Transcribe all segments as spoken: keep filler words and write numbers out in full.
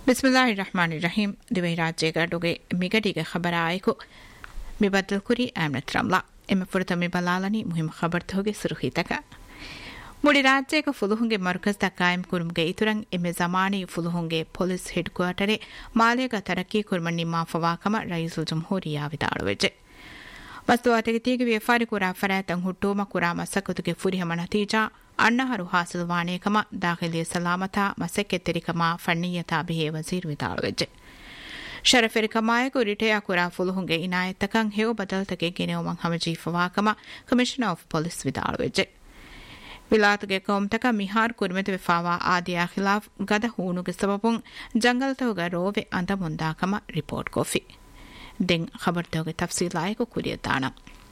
ಬಿಸ್ಮಿಲ್ಲಾಹಿರ್ ರಹಮಾನಿರ್ ರಹೀಂ ದಿವೈ ರಾಜ್ಯಗ ಡೊಗೆ ಮಿಗಡಿಗೆ ಖಬರಾಯಿಕು ಮಿಬದ್ದಲ್ ಕುರಿ ಆಮ್ನತ್ ರಮ್ಲಾ ಎಮ್ಮೆ ಫುರತ ಮಿಬಲಾಲನಿ ಮುಹಿಮ್ ಖಬರ್ ತೋಗೆ ಸುರುಹಿತಕ ಮುಡಿ ರಾಜ್ಯಗ ಫುಲುಹುಂಗೆ ಮರ್ಕಜ್ ದ ಕಾಯಂ ಕುರುಮ್ಗೆ ಇತುರಂ ಎಮ್ಮೆ ಜಮಾನಿ ಫುಲುಹುಂಗೆ ಪೊಲೀಸ್ ಹೆಡ್ ಕ್ವಾರ್ಟರೆ ಮಾಲೆಗ ತರಕ್ಕಿ ಕುರ್ಮಣ್ಣಿ ಮಾಫವಾಕಮ ರೈಸುಲ್ ಜಮ್ಹೂರಿಯಾ ವಿದಾಳುವೆಜೆ ವಸ್ತುವಾತೆಗೆ ತೀಗಿ ವ್ಯಾಪಾರಿ ಕುರಾ ಫರಾತಂ ಹುಟ್ಟುಮ ಕುರಾ ಮಸಕುತುಗೆ ಫುರಿಹಮ ನತೀಜಾ ಅಣ್ಣಹರು ಹಾಸಿಲ್ವಾಣೇಕಮ ದಾಖಿಲಿಯ ಸಲಾಮತಾ ಮಸೆಕ್ಕೆತ್ತೆರಿಕಮ ಫಣ್ಣಿಯತಾ ಬಿಹೆ ವಜೀರ್ ವಿದಾಳುವೆಜೆ ಶರಫೆರಿಕಮಾಯಕು ರಿಟೆಯಾ ಕುರಾ ಫುಲುಹುಂಗೆ ಇನಾಯತ್ತಕಂ ಹೇವ ಬದಲ್ತಗೆ ಗೆನೆವಮಂ ಹಮಜೀಫವಾಕಮ ಕಮಿಷನರ್ ಆಫ್ ಪೊಲೀಸ್ ವಿದಾಳುವೆಜೆ ವಿಲಾತುಗೆ ಕೌಮ್ತಕ ಮಿಹಾರ್ ಕುರ್ಮೆತ ವಿಫಾವಾ ಆದಿಯಾ ಖಿಲಾಫ್ ಗದ ಹೂನುಗೆ ಸಬಬುಂ ಜಂಗಲ್ತವಗ ರೋವೆ ಅಂದ ಮುಂದಾಕಮ report coffee ದೆಂ ಖಬರ್ತವಗೆ ತಫ್ಸೀಲಾಯಕು ಕುರಿಯತಾಣ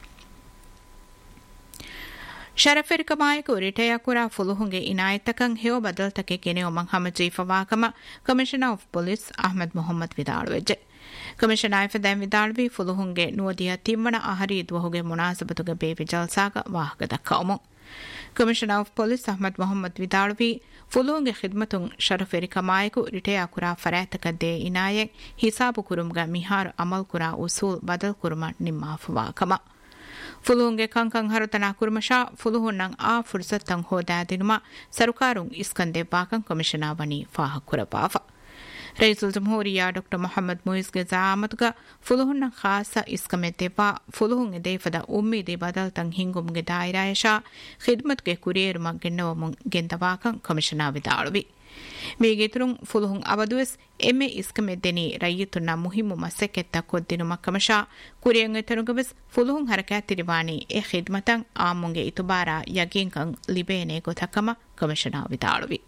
ಶರಫೆರಿಕಮಾಯಕು ರಿಟೆಯಾ ಕುರಾ ಫುಲುಹುಂಗೆ ಇನಾಯತ್ತಕಂ ಹೇವ ಬದಲ್ತಕೆ ಗೆನೆವಮಂ ಹಮಜೀಫವಾಕಮ commissioner of police Ahmed Mohammed ವಿದಾಳುವೆಜೆ commissioner ಐಫದಂ ವಿದಾಳುವಿ ಫುಲುಹುಂಗೆ ನುವದಿಯ ತಿಮ್ಮಣ ಅಹರಿ ದ್ವಹುಗೆ ಮುನಾಸಬತುಗೆ ಬೇವಿ ಜಲ್ಸಾಗ ವಾಹಕದ ಕೌಮು commissioner of police Ahmed Mohammed ವಿದಾಳುವಿ ಫುಲುಹುಂಗೆ ಖಿದ್ಮತುಂ ಶರಫೆರಿಕಮಾಯಕು ರಿಟೆಯಾ ಕುರಾ ಫರಾತಕದ್ದೇ ಇನಾಯಕ್ ಹಿಸಾಬು ಕುರುಮ್ಗ ಮಿಹಾರ್ Amal ಕುರಾ ಉಸೂಲ್ ಬದಲ್ ಕುರುಮ ನಿಮ್ಮಾಫವಾಕಮ ಫುಲುಹುಂಗೆ ಕಂಕಂ ಹರುತನ ಕುರ್ಮಶಾ ಫುಲುಹುನ್ನಂ ಆ ಫುರ್ಸತ್ತಂ ಹೋದಾದಿನುಮ ಸರುಕಾರುಂ ಇಸ್ಕಂದೆ ಬಾಕಂ ಕಮಿಷನರ್ ವನಿ ಫಾಹ ಕುರಪಾಫ ರೈಸುಲ್ ಜಮ್ಹೂರಿಯಾ ಡಾಕ್ಟರ್ ಮೊಹಮ್ಮದ್ ಮುಯಿಸ್ಗೆ ಜಾಮತ್ಗ ಫುಲುಹುನ್ನಂ ಖಾಸ ಇಸ್ಕಮೆದ್ದೆವಾ ಫುಲುಹುಂ ಎದೇಫದ ಉಮ್ಮೀದಿ ಬದಲ್ತಂ ಹಿಂಗುಮ್ಗೆ ದಾಯಿರಾಯಶಾ ಖಿದ್ಮತ್ಗೆ ಕುರಿಯೇರುಮ ಗೆನ್ನವಮುಂ ಗೆಂದವಾಕಂ ಕಮಿಷನರ್ ವಿದಾಳುವಿ ಮೀಗೆತುರುಂ ಫುಲುಹುಂ ಅವದುವೆಸ್ ಎಮ್ಮೆ ಇಸ್ಕಮೆದ್ದೆನಿ ರೈಯಿತುನ್ನ ಮುಹಿಮ್ಮು ಮಸ್ಸೆಕೆತ್ತ ಕೊದ್ದಿನುಮ ಕಮಶಾ ಕುರಿಯಂ ಎತನುಗವೆಸ್ ಫುಲುಹುಂ ಹರಕಾತಿರಿವಾನಿ ಎ ಖಿದ್ಮತಂ ಆಮುಂಗೆ ಇತುಬಾರ ಯಗಿಂಕಂ ಲಿಬೇನೆ ಗೊತಕಮ ಕಮಿಷನರ್ ವಿದಾಳುವಿ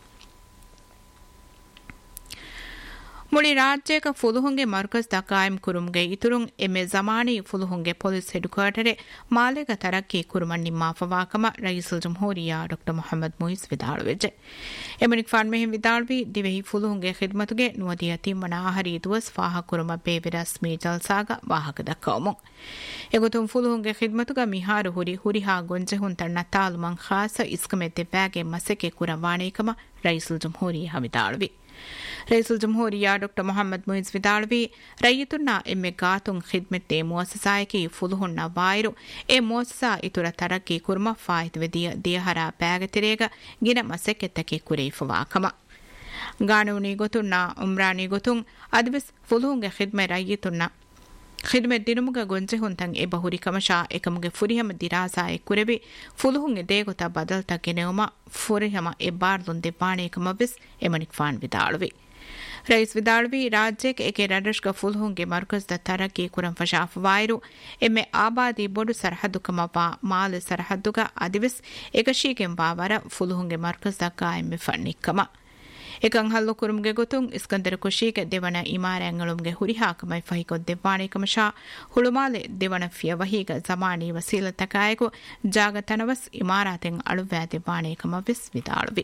ಮುಳಿ ರಾಜ್ಯಕ ಫುಲುಹುಂಗೆ ಮರ್ಕಜ್ ದ ಕಾಯಂ ಕುರುಮ್ಗೆ ಇತುರುಂ ಎಮ್ಮೆ Zamani ಫುಲುಹುಂಗೆ police head ಕ್ವಾರ್ಟರೆ ಮಾಲೆಗ ತರಕ್ಕಿ ಕುರುಮಣ್ಣಿ ಮಾಫವಾಕಮ ರೈಸುಲ್ ಜಮ್ಹೂರಿಯಾ doctor Mohammed ಮುಯಿಸ್ ವಿದಾಳುವೆಜೆ ಎಮನಿಕ್ phone ಮೆಹಿಂ ವಿದಾಳುವಿ ದಿವೆಹಿ ಫುಲುಹುಂಗೆ ಖಿದ್ಮತುಗೆ ನುವದಿಯ ತಿಮ್ಮಣ ಆಹರಿ ದುವಸ್ ಫಾಹ ಕುರುಮ ಬೇವಿ ರಸ್ಮಿ ಜಲ್ಸಾಗ ವಾಹಕದ ಕೌಮು ಎಗುತುಂ ಫುಲುಹುಂಗೆ ಖಿದ್ಮತುಗ ಮಿಹಾರು ಹುರಿ ಹುರಿಹಾ ಗೊಂಜೆಹುಂ ತಣ್ಣ ತಾಲುಮಂ ಖಾಸ ಇಸ್ಕಮೆದ್ದೆ ಬ್ಯಾಗೆ ಮಸೆಕೆ ಕುರವಾಣೇಕಮ ರೈಸುಲ್ ಜಮ್ಹೂರಿಯಾ ವಿದಾಳುವಿ ರೈಸುಲ್ ಜಮ್ಹೂರಿಯಾ ಡಾಕ್ಟರ್ ಮೊಹಮ್ಮದ್ ಮುಯಿಸ್ ವಿದಾಳುವಿ ರೈಯಿತುನ್ನ ಎಮ್ಮೆ ಗಾತುಂ ಖಿದ್ಮೆತ್ತೆ ಮುಅಸ್ಸಸಾಯಕಿ ಫುಲುಹುನ್ನ ವಾಯಿರು A ಮುಅಸ್ಸಸಾ ಇತುರ ತರಕ್ಕಿ kurma ಫಾಯಿತ್ ವೆದಿಯ ದಿಯಹರ ಬ್ಯಾಗತಿರೇಗ ಗಿನ ಮಸೆಕೆತ್ತಕೆ ಕುರೈಫವಾಕಮ ಗಾಣುನಿ ಗೊತುನ್ನ Umrani ಗೊತುಂ ಅದ್ವಿಸ್ ಫುಲುಹುಂಗೆ ಖಿದ್ಮೆ ರೈಯಿತುನ್ನ ಖಿದ್ಮೆ ದಿನುಮುಗ ಗೊಂಜೆ ಹುಂತಂ A ಬಹುರಿ ಕಮಶಾ ಎಕಮುಗೆ ಫುರಿಹಮ ದಿರಾಸಾಯೆ ಕುರೆಬಿ ಫುಲುಹುಂ A ದೇಗುತ ಬದಲ್ತ ಗೆನೆವಮ ಫುರಿಹಮ A ಬಾರ್ಲುನ್ ದೆವ್ವಾಣೇಕಮ ವಿಸ್ ಎಮನಿಕ್ phone ವಿದಾಳುವಿ rice ವಿದಾಳುವಿ ರಾಜ್ಯಕ್ಕೆ ಏಕೆ ರಡಶ್ಗ ಫುಲುಹುಂಗೆ ಮರ್ಕಜ್ ದ ತರಕ್ಕಿ ಕುರಂ ಫಶಾಫ್ ವಾಯಿರು ಎಮ್ಮೆ ಆಬಾದಿ ಬೊಡು ಸರಹದ್ದುಕಮ ಬಾ ಮಾಲೆ ಸರಹದ್ದುಗ ಅದಿವಿಸ್ ಏಕಶೀಗೆಂ ಬಾವರ ಫುಲುಹುಂಗೆ ಮರ್ಕಜ್ ದ ಕಾಯಂ ಫನ್ನಿಕ್ಕಮ එකං හල්ලු කුරුම්ගේ ගොතුන් ඉස්කන්දර කුෂීක දෙවන ඉමාරැංගලුම්ගේ හුරිහාකමයි ෆහිකොත් දෙවාණේකමශා හුළුමාලේ දෙවන ෆිය වහීග සමානී වසීලතකායකු ජාගතනවස් ඉමාරාතෙන් අලුවෑ දෙවාණේකම විස් විදාළුවි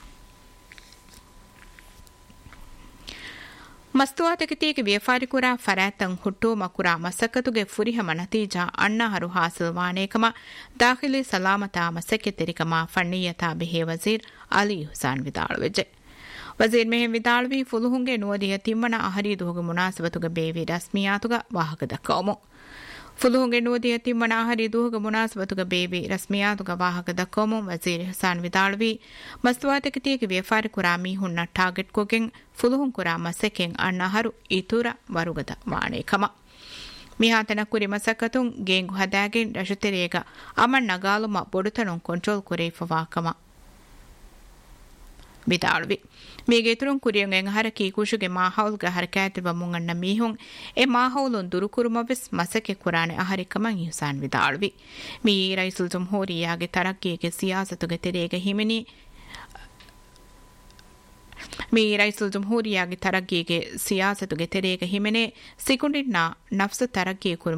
ಮಸ್ತುವಾತಕಿತಿಗೆ ವ್ಯಾಪಾರಿ ಕುರ ಫರಾತಂ ಹುಟ್ಟು ಮಕುರ ಮಸಕತುಗೆ ಫುರಿಹಮ ನತೀಜಾ ಅಣ್ಣಹರು ಹಾಸಿಲ್ವಾಣೇಕಮ ದಾಖಿಲಿ ಸಲಾಮತಾ ಮಸಕ್ಕೆ ತೆರಿಕಮ ಫಣ್ಣಿಯತಾ ಬಿಹೆ ವಜೀರ್ ಅಲಿ ಹುಸಾನ್ ವಿದಾಳುವೆಜೆ ವಜೀರ್ ಮೆಹೆ ವಿದಾಳುವಿ ಫುಲುಹುಂಗೆ ನುವದಿಯ ತಿಮ್ಮಣ ಅಹರಿ ದುಹುಗೆ ಮುನಾಸಬತುಗ ಬೇವಿ ರಸ್ಮಿಯಾತುಗ ವಾಹಕದ ಕೌಮು ಫುಲುಹುಂಗೆ ನುವದಿಯ ತಿಮ್ಮಣ ಅಹರಿ ದುಹುಗೆ ಮುನಾಸಬತುಗ ಬೇವಿ ರಸ್ಮಿಯಾತುಗ ವಾಹಕದ ಕೌಮು ವಜೀರ್ ಹುಸಾನ್ ವಿದಾಳುವಿ ಮಸ್ತುವಾತಕಿತಿಗೆ ವ್ಯಾಪಾರಿ ಕುರಾ ಮೀಹುನ್ನ ಟಾರ್ಗೆಟ್ ಕೊಗೆಂ ಫುಲುಹುಂ ಕುರಾ ಮಸೆಕೆಂ ಅಣ್ಣಹರು ಇತುರ ವರುಗದ ವಾಣೇಕಮ ಮಿಹಾತನ ಕುರಿ ಮಸಕತುಂ ಗೇಂಗು ಹದಾಗೆನ್ ರಶತೆರೇಗ ಅಮನ್ ನಗಾಲುಮ ಬೊಡುತನುಂ ಕಂಟ್ರೋಲ್ ಕುರೈಫವಾಕಮ ವಿದಾಳುವಿ ಮೀಗೆತುರುಂ ಕುರಿಯಂ ಎಂಗ ಹರಕಿ ಕುಶುಗೆ ಮಾಹೌಲ್ಗ ಹರಕಾತಿವ ಮುಂಗಣ್ಣ ಮೀಹುಂ ಎ ಮಾಹೌಲುನ್ ದುರುಕುರುಮವೆಸ್ ಮಸಕೆ ಕುರಾನೆ ಅಹರಿಕಮಂ ಹುಸಾನ್ ವಿದಾಳುವಿ ಮೀ ರೈಸುಲ್ ಜಮ್ಹೂರಿಯಾಗೆ ತರಕ್ಕಿಗೆ ಸಿಯಾಸತುಗೆ ತೆರೆಗೆ ಹಿಮಿನಿ ಮೀ ರೈಸುಲ್ ಜಮ್ಹೂರಿಯಾಗೆ ತರಕ್ಕಿಗೆ ಸಿಯಾಸತುಗೆ ತೆರೆಗೆ ಹಿಮೆನೆ ಸಿಕುಂಡಿನ ನಫ್ಸ ತರಕ್ಕಿಯ ಕುರುಮ